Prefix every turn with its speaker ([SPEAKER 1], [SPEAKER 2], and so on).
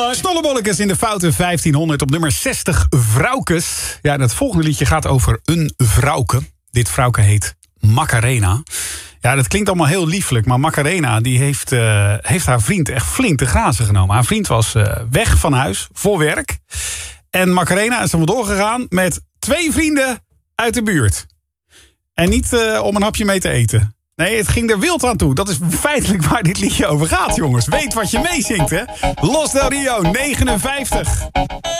[SPEAKER 1] Snollebolletjes in de foute 1500 op nummer 60 Vrouwkes. Ja, en het volgende liedje gaat over een vrouwke. Dit vrouwke heet Macarena. Ja, dat klinkt allemaal heel lieflijk, maar Macarena die heeft haar vriend echt flink te grazen genomen. Haar vriend was weg van huis voor werk. En Macarena is er vandoor gegaan met 2 vrienden uit de buurt. En niet om een hapje mee te eten. Nee, het ging er wild aan toe. Dat is feitelijk waar dit liedje over gaat, jongens. Weet wat je meezingt, hè? Los Del Rio, 59.